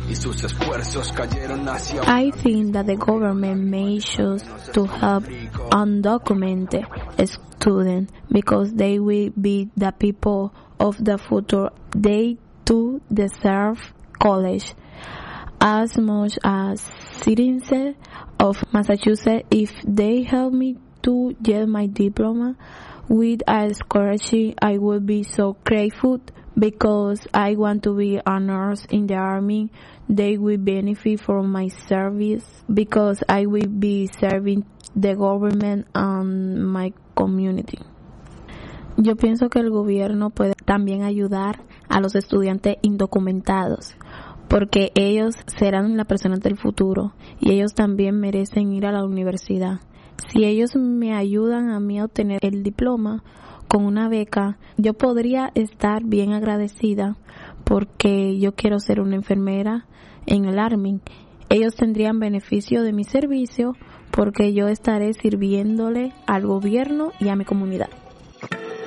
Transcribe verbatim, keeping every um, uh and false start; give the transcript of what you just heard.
y sus esfuerzos cayeron hacia. I think that the government may choose to help undocumented students because they will be the people of the future. They too deserve college as much as citizens of Massachusetts. If they help me to get my diploma with a scholarship, I will be so grateful because I want to be a nurse in the army. They will benefit from my service because I will be serving the government and my community. Yo pienso que el gobierno puede también ayudar a los estudiantes indocumentados, porque ellos serán las personas del futuro y ellos también merecen ir a la universidad. Si ellos me ayudan a mí a obtener el diploma con una beca, yo podría estar bien agradecida porque yo quiero ser una enfermera en el Army. Ellos tendrían beneficio de mi servicio porque yo estaré sirviéndole al gobierno y a mi comunidad.